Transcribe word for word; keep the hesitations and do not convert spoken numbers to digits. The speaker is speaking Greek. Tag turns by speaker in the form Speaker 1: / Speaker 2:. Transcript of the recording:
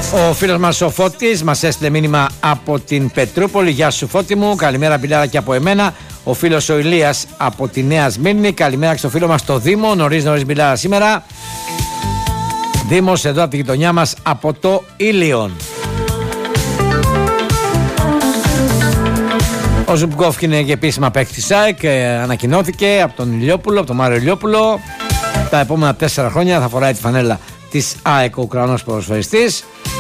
Speaker 1: Ο φίλος μας ο Φώτης μας έστειλε μήνυμα από την Πετρούπολη. Γεια σου Φώτη μου, καλημέρα πιλάρα και από εμένα. Ο φίλος ο Ηλίας από τη Νέα Σμύρνη, καλημέρα και στο φίλο μας το Δήμο. Νωρίς νωρίς πιλάρα σήμερα. Δήμος εδώ από τη γειτονιά μας από το Ήλιον. Ο Ζουμπκόφ είναι και επίσημα παίκτης ΣΑΕΚ, ανακοινώθηκε από τον Ηλιόπουλο, από τον Μάριο Ηλιόπουλο. Τα επόμενα τέσσερα χρόνια θα φοράει τη φανέλα της ΑΕΚ ο Ουκρανός ποδοσφαιριστής.